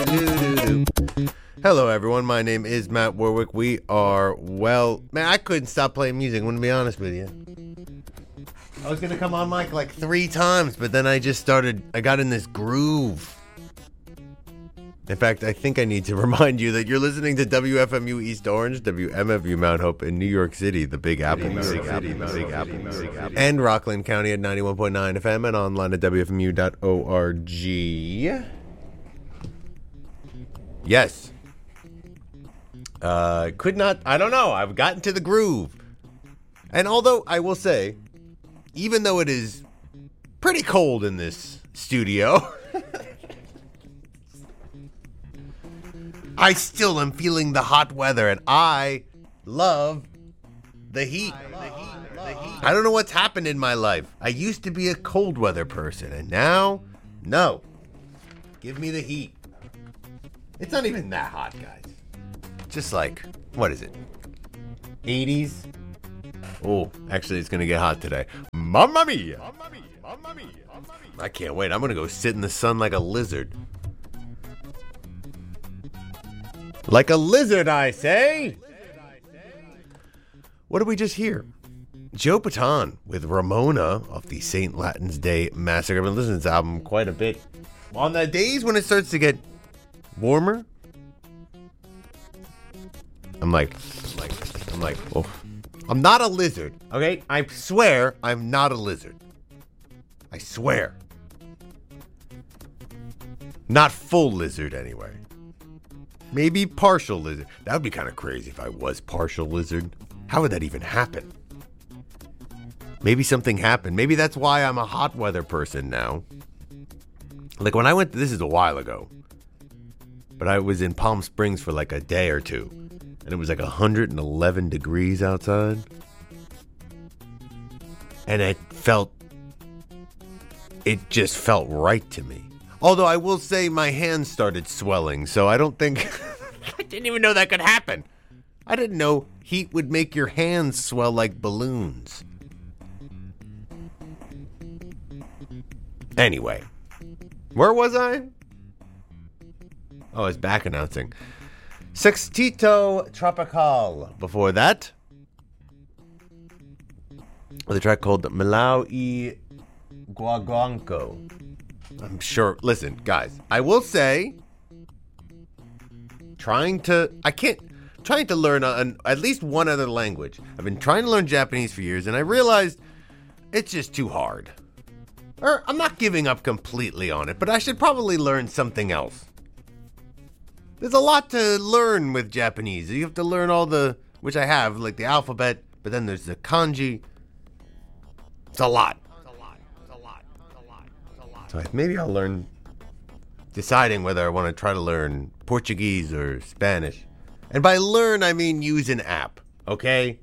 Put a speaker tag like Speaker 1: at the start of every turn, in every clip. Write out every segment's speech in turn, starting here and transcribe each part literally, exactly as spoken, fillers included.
Speaker 1: Hello, everyone. My name is Matt Warwick. We are, well, man, I couldn't stop playing music, I'm going to be honest with you. I was going to come on mic like three times, but then I just started, I got in this groove. In fact, I think I need to remind you that you're listening to W F M U East Orange, W M F U Mount Hope in New York City, the Big Apple, Big Apple, Big Apple, Big Apple, and Rockland County at ninety-one point nine F M and online at W F M U dot org. Yes. Uh, could not, I don't know, I've gotten to the groove. And although I will say, even though it is pretty cold in this studio, I still am feeling the hot weather, and I love the heat. I don't know what's happened in my life. I used to be a cold weather person, and now, no. Give me the heat. It's not even that hot, guys. Just like, what is it? eighties? Oh, actually, it's going to get hot today. Mamma mia! Mamma mia! Mamma mia! I can't wait. I'm going to go sit in the sun like a lizard. Like a lizard, I say! What did we just hear? Joe Bataan with Ramona of the Saint Latin's Day Massacre. I've been listening to this album quite a bit. On the days when it starts to get warmer, I'm like, I'm like, I'm like, oh, I'm not a lizard, okay? I swear I'm not a lizard. I swear. Not full lizard, anyway. Maybe partial lizard. That would be kind of crazy if I was partial lizard. How would that even happen? Maybe something happened. Maybe that's why I'm a hot weather person now. Like when I went, this is a while ago, but I was in Palm Springs for like a day or two, and it was like one hundred eleven degrees outside, and it felt, it just felt right to me. Although I will say my hands started swelling, so I don't think, I didn't even know that could happen. I didn't know heat would make your hands swell like balloons. Anyway, where was I? Oh, I was back announcing. Sextito Tropical. Before that, with a track called Milau y Guaguanco. I'm sure, listen, guys, I will say, trying to, I can't, trying to learn an, at least one other language. I've been trying to learn Japanese for years, and I realized it's just too hard. Or, I'm not giving up completely on it, but I should probably learn something else. There's a lot to learn with Japanese. You have to learn all the, which I have, like the alphabet, but then there's the kanji. It's a lot. So maybe I'll learn, deciding whether I want to try to learn Portuguese or Spanish. And by learn, I mean use an app, okay?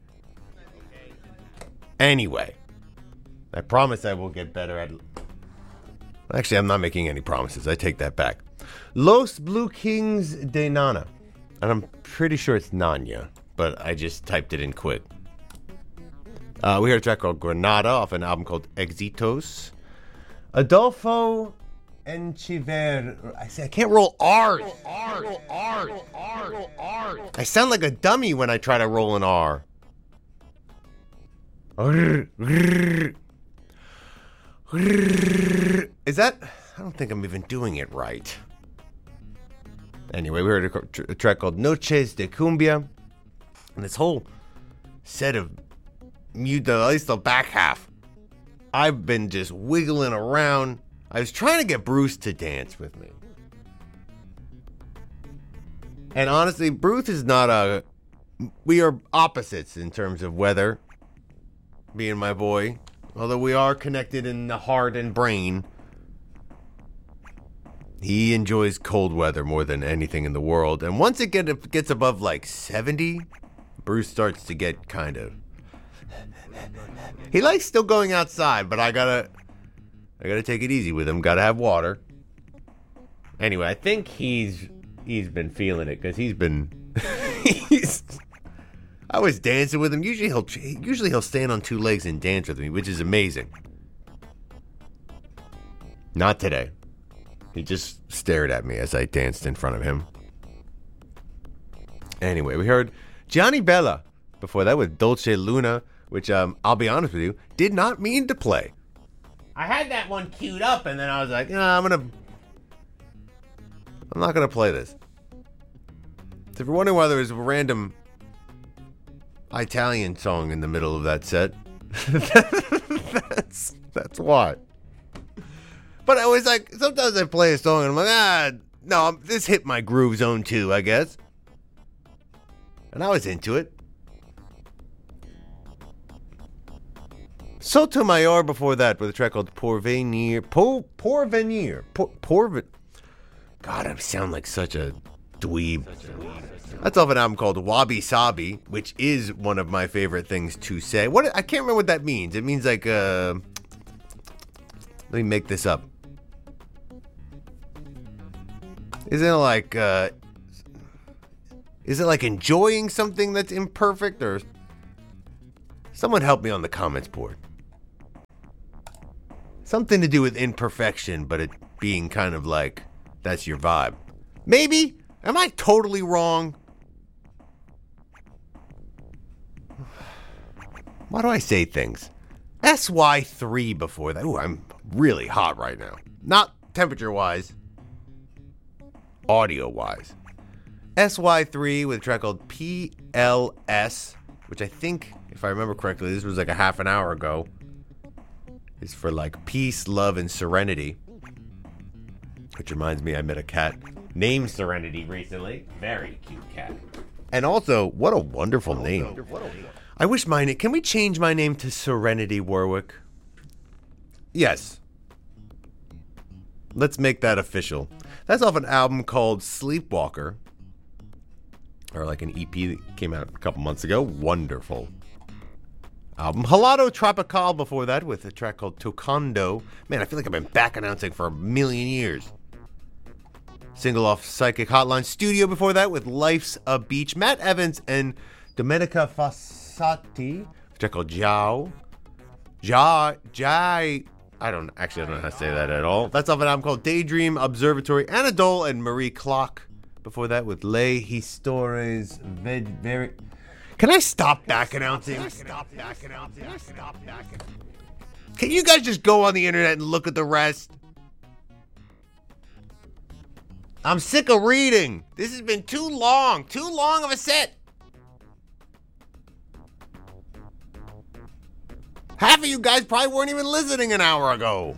Speaker 1: Anyway, I promise I will get better at... Actually, I'm not making any promises. I take that back. Los Blue Kings de Nana. And I'm pretty sure it's Nanya, but I just typed it in quick. Uh, we heard a track called Granada off an album called Exitos. Adolfo Enchiver. I say I can't roll R's. R's. R's. R's. R's. I sound like a dummy when I try to roll an R. Is that? I don't think I'm even doing it right. Anyway, we heard a, a track called Noches de Cumbia. And this whole set of mute, at least the back half, I've been just wiggling around. I was trying to get Bruce to dance with me. And honestly, Bruce is not a... We are opposites in terms of weather, me and my boy. Although we are connected in the heart and brain. He enjoys cold weather more than anything in the world. And once it get, gets above like seventy, Bruce starts to get kind of... He likes still going outside, but I gotta... I gotta take it easy with him. Gotta have water. Anyway, I think he's he's been feeling it because he's been... he's, I was dancing with him. Usually he'll usually he'll stand on two legs and dance with me, which is amazing. Not today. He just stared at me as I danced in front of him. Anyway, we heard Gianni Bella before that with Dolce Luna, which, um, I'll be honest with you, did not mean to play. I had that one queued up, and then I was like, nah, I'm gonna... I'm not gonna play this. So if you're wondering why there was a random Italian song in the middle of that set, that's, that's why. But I was like, sometimes I play a song, and I'm like, ah, no, this hit my groove zone too, I guess. And I was into it. Sotomayor before that with a track called Porvenir. Por, Porvenir. Por, Porven. God, I sound like such a dweeb. That's off an album called Wabi Sabi, which is one of my favorite things to say. What I can't remember what that means. It means like, uh... let me make this up. Isn't it like, uh... is it like enjoying something that's imperfect, or... Someone help me on the comments board. Something to do with imperfection, but it being kind of like, that's your vibe. Maybe? Am I totally wrong? Why do I say things? S Y three before that. Ooh, I'm really hot right now. Not temperature-wise. Audio-wise. S Y three with a track called P L S, which I think, if I remember correctly, this was like a half an hour ago. It's for like peace, love, and serenity. Which reminds me, I met a cat named Serenity recently. Very cute cat. And also, what a wonderful name. I wish my name... Can we change my name to Serenity Warwick? Yes. Let's make that official. That's off an album called Sleepwalker. Or like an E P that came out a couple months ago. Wonderful album. Halado Tropical before that with a track called Tocando. Man, I feel like I've been back announcing for a million years. Single off Psychic Hotline Studio before that with Life's a Beach. Matt Evans and Domenica Fossati. A track called Jiao. Ja, Jai. I don't actually I don't know how to say that at all. That's off an album called Daydream Observatory. Anadole and Marie Clock. Before that with Les Histories Ved Very. Can I stop back announcing? Can I stop back announcing? Can I stop back announcing? Can you guys just go on the internet and look at the rest? I'm sick of reading. This has been too long. Too long of a set. Half of you guys probably weren't even listening an hour ago.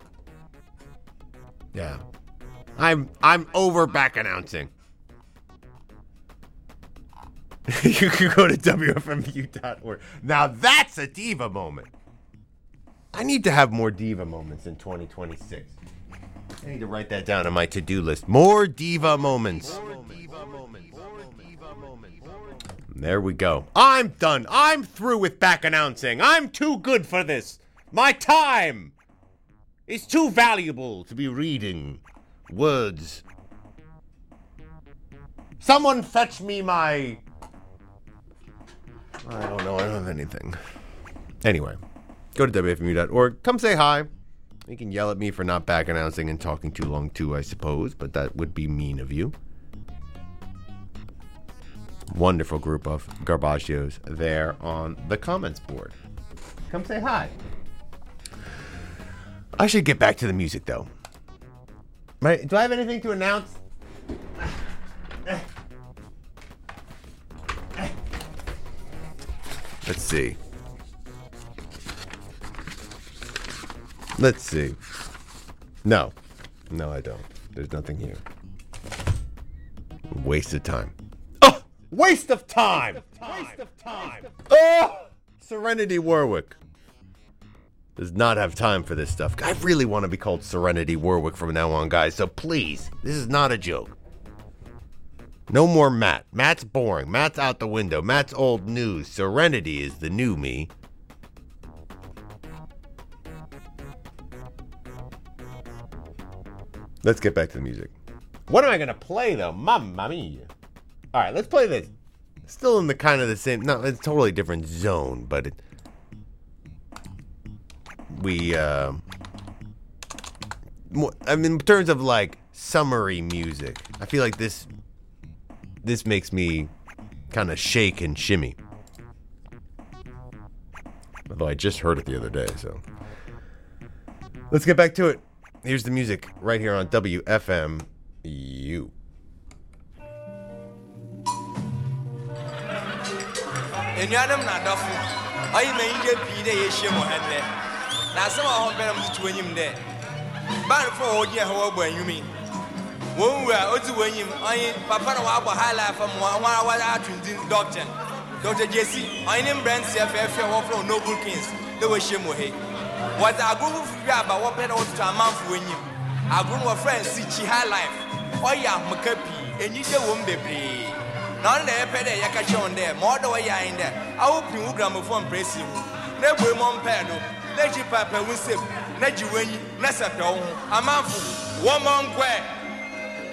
Speaker 1: Yeah. I'm I'm over back announcing. You can go to W F M U dot org. Now that's a diva moment. I need to have more diva moments in twenty twenty-six. I need to write that down on my to-do list. More diva moments. More diva moments. More diva moments. There we go. I'm done. I'm through with back announcing. I'm too good for this. My time is too valuable to be reading words. Someone fetch me my... I don't know. I don't have anything. Anyway, go to W F M U dot org. Come say hi. You can yell at me for not back announcing and talking too long too, I suppose, but that would be mean of you. Wonderful group of garbagios there on the comments board. Come say hi. I should get back to the music, though. Right? Do I have anything to announce? Let's see. Let's see. No. No, I don't. There's nothing here. Waste of time. Oh! Waste of time! Waste of time! Waste of time. Oh! Serenity Warwick does not have time for this stuff. I really want to be called Serenity Warwick from now on, guys, so please, this is not a joke. No more Matt. Matt's boring. Matt's out the window. Matt's old news. Serenity is the new me. Let's get back to the music. What am I going to play, though? Mamma mia. All right, let's play this. Still in the kind of the same... No, it's a totally different zone, but... It, we, uh... I mean, in terms of like summery music, I feel like this this makes me kind of shake and shimmy. Although I just heard it the other day, so let's get back to it. Here's the music right here on W F M U.
Speaker 2: And Yadam Nadafu, I may get Peter Yeshimo had there. Now, some of them to win him there. But for year, however, you mean. When we are to win him, I Papa Waba highlight from one hour out in Doctor. Doctor Jesse, I am brand self or from Noble Kings, the Weshimo. What I go with you about what better to a month win him. I grew a friend, see she high life. Oh, yeah, Macapi, and you won't be. None there, Pedder, Yakacho on there, more the way I in there. I hope you will gramophone press you. Never mom pedo, let you papa will sip, let you win, Nessa, a month, one month, where.